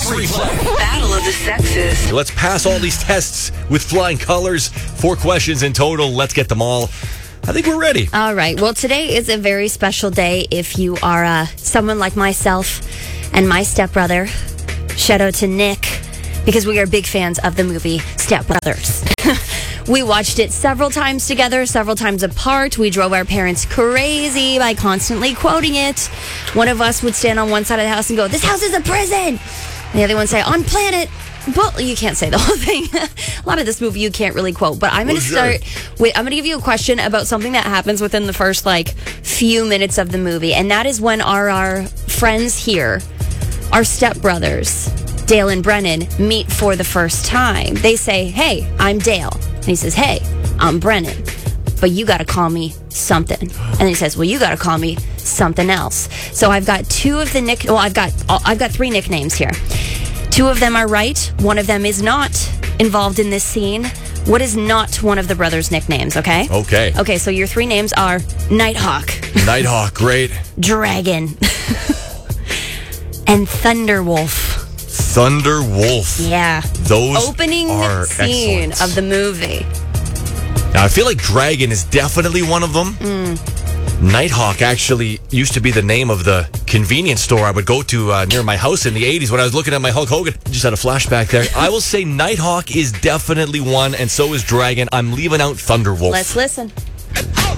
replay. Battle of the Sexes. Let's pass all these tests with flying colors. 4 questions in total. Let's get them all. I think we're ready. All right. Well, today is a very special day if you are someone like myself and my stepbrother. Shout out to Nick, because we are big fans of the movie Step Brothers. We watched it several times together, several times apart. We drove our parents crazy by constantly quoting it. One of us would stand on one side of the house and go, "This house is a prison." And the other one would say, "On planet." Well, you can't say the whole thing. A lot of this movie you can't really quote. But I'm going to start with, I'm going to give you a question about something that happens within the first, few minutes of the movie. And that is when our friends here, our stepbrothers, Dale and Brennan, meet for the first time. They say, "Hey, I'm Dale." And he says, "Hey, I'm Brennan, but you got to call me something." And then he says, "Well, you got to call me something else." So I've got I've got 3 nicknames here. 2 of them are right. 1 of them is not involved in this scene. What is not one of the brothers' nicknames, okay? Okay. Okay, so your 3 names are Nighthawk, Nighthawk, great. Dragon, and Thunderwolf. Thunderwolf. Yeah. Those opening are scene excellent. of the movie. Now, I feel like Dragon is definitely one of them. Nighthawk actually used to be the name of the convenience store I would go to near my house in the 80s when I was looking at my Hulk Hogan. Just had a flashback there. I will say Nighthawk is definitely one, and so is Dragon. I'm leaving out Thunderwolf. Let's listen.